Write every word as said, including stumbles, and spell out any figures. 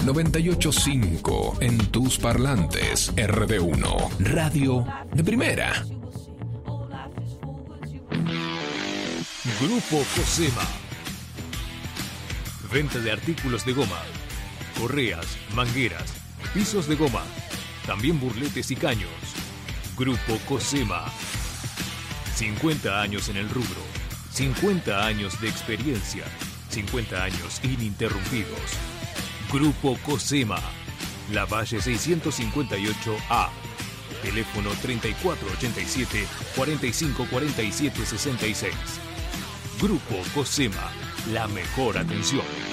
noventa y ocho punto cinco en tus parlantes. R D uno, radio de primera. Grupo Cosema. Venta de artículos de goma, correas, mangueras, pisos de goma, también burletes y caños. Grupo Cosema. cincuenta años en el rubro, cincuenta años de experiencia, cincuenta años ininterrumpidos. Grupo Cosema. La Valle seiscientos cincuenta y ocho A. Teléfono treinta y cuatro ochenta y siete, cuarenta y cinco cuarenta y siete sesenta y seis. Grupo Cosema. La mejor atención.